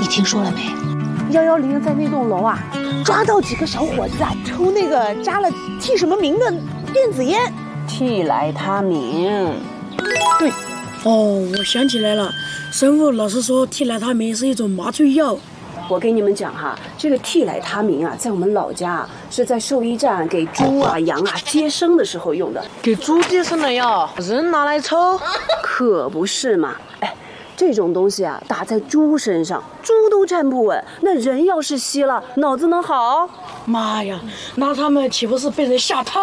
听说了没 ？110在那栋楼啊，抓到几个小伙子啊，抽那个加了替什么明的电子烟， 替来他明。 对，哦，我想起来了，生物老师说替来他明是一种麻醉药。 我给你们讲哈，这个替来他明啊，在我们老家是在兽医站给猪啊、羊啊接生的时候用的。 给猪接生的药，人拿来抽？ 可不是嘛！哎，这种东西啊，打在猪身上，猪都站不稳，那人要是吸了，脑子能好？ 妈呀，那他们岂不是被人下套